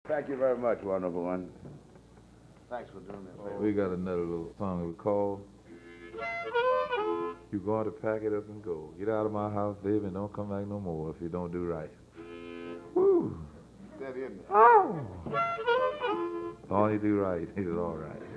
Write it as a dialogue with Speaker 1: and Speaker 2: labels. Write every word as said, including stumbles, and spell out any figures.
Speaker 1: Thank you very much, wonderful one. Thanks for doing this.
Speaker 2: We got another little song we call You Going to Pack It Up and Go. Get out of my house, baby, and don't come back no more if you don't do right. Woo!
Speaker 1: That in there.
Speaker 2: Oh! All you do right is all right.